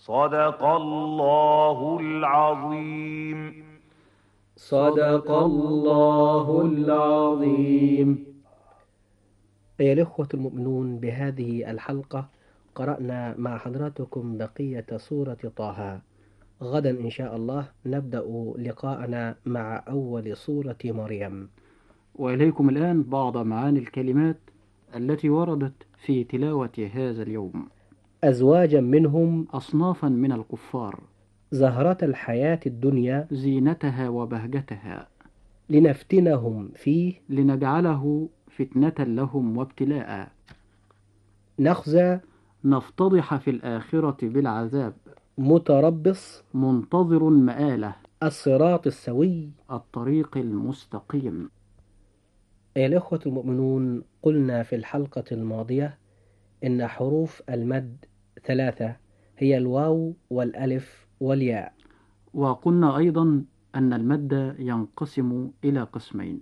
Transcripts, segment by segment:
صدق الله العظيم. صدق الله العظيم. أيها الإخوة المؤمنون، بهذه الحلقة قرأنا مع حضراتكم بقية سورة طه. غدا إن شاء الله نبدأ لقاءنا مع أول سورة مريم. وإليكم الآن بعض معاني الكلمات التي وردت في تلاوة هذا اليوم. أزواجا منهم، أصنافا من الكفار، زهرة الحياة الدنيا، زينتها وبهجتها، لنفتنهم فيه، لنجعله فتنة لهم وابتلاء، نخزى، نفتضح في الآخرة بالعذاب، متربص، منتظر مآله، الصراط السوي. الطريق المستقيم. أيها الإخوة المؤمنون، قلنا في الحلقة الماضية إن حروف المد ثلاثة، هي الواو والألف والياء. وقلنا أيضا أن المد ينقسم إلى قسمين: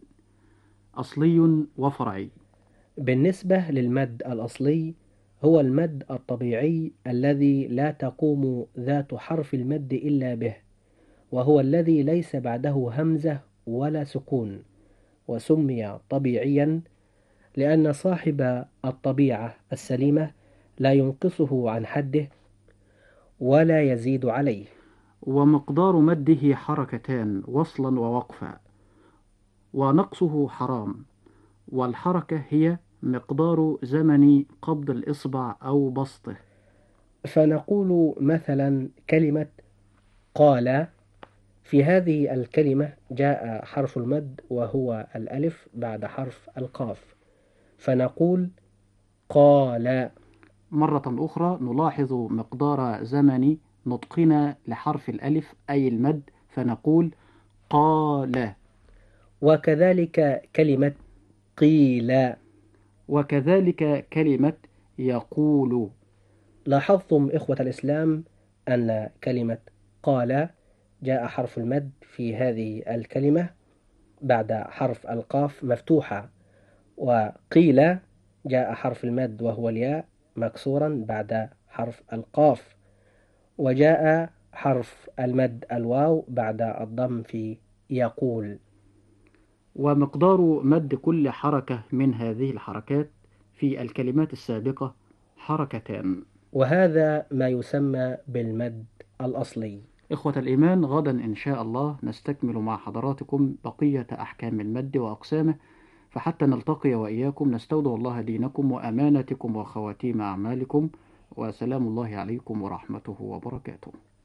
أصلي وفرعي. بالنسبة للمد الأصلي، هو المد الطبيعي الذي لا تقوم ذات حرف المد إلا به، وهو الذي ليس بعده همزة ولا سكون، وسمي طبيعيا لأن صاحب الطبيعة السليمة لا ينقصه عن حده ولا يزيد عليه. ومقدار مده حركتان، وصلا ووقفا، ونقصه حرام. والحركة هي مقدار زمن قبض الإصبع أو بسطه. فنقول مثلا كلمة قال، في هذه الكلمة جاء حرف المد وهو الألف بعد حرف القاف، فنقول قال. مرة أخرى نلاحظ مقدار زمن نطقنا لحرف الألف أي المد، فنقول قال. وكذلك كلمة قيل. وكذلك كلمة يقول. لاحظتم إخوة الإسلام أن كلمة قال جاء حرف المد في هذه الكلمة بعد حرف القاف مفتوحة، وقيل جاء حرف المد وهو الياء مكسورا بعد حرف القاف، وجاء حرف المد الواو بعد الضم في يقول. ومقدار مد كل حركة من هذه الحركات في الكلمات السابقة حركتان. وهذا ما يسمى بالمد الأصلي. إخوة الإيمان، غدا إن شاء الله نستكمل مع حضراتكم بقية أحكام المد وأقسامه، فحتى نلتقي وإياكم نستودع الله دينكم وأمانتكم وخواتيم أعمالكم، وسلام الله عليكم ورحمته وبركاته.